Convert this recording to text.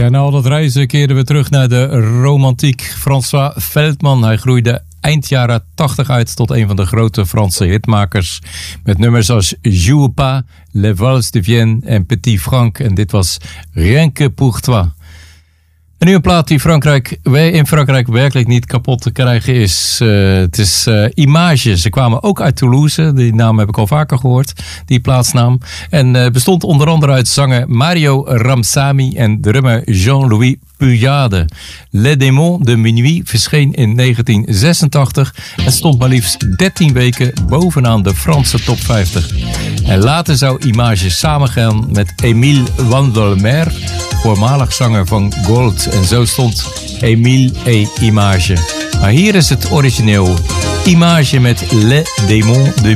Ja, na al dat reizen keerden we terug naar de romantiek. François Feldman, hij groeide eind jaren 80 uit tot een van de grote Franse hitmakers. Met nummers als Joue pas, Les Valses de Vienne en Petit Franck. En dit was Rien que pour toi. En nu een plaat die in Frankrijk werkelijk niet kapot te krijgen is. Het is Image. Ze kwamen ook uit Toulouse. Die naam heb ik al vaker gehoord. Die plaatsnaam. En bestond onder andere uit zanger Mario Ramsamy en drummer Jean-Louis Pujade. Les Démons de Minuit verscheen in 1986 en stond maar liefst 13 weken bovenaan de Franse top 50. En later zou Image samengaan met Émile Wandelmer, voormalig zanger van Gold. En zo stond Émile et Image. Maar hier is het origineel. Image met Les Démons de